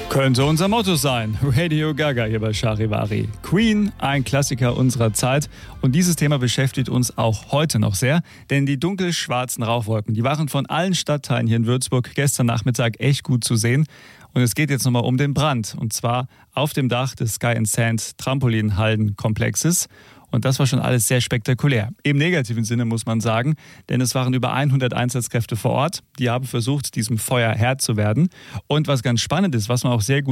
Könnte unser Motto sein. Radio Gaga hier bei Charivari. Queen, ein Klassiker unserer Zeit. Und dieses Thema beschäftigt uns auch heute noch sehr. Denn die dunkelschwarzen Rauchwolken, die waren von allen Stadtteilen hier in Würzburg gestern Nachmittag echt gut zu sehen. Und es geht jetzt nochmal um den Brand. Und zwar auf dem Dach des Sky and Sand Trampolinhallenkomplexes. Und das war schon alles sehr spektakulär. Im negativen Sinne muss man sagen, denn es waren über 100 Einsatzkräfte vor Ort. Die haben versucht, diesem Feuer Herr zu werden. Und was ganz spannend ist, was man auch sehr gut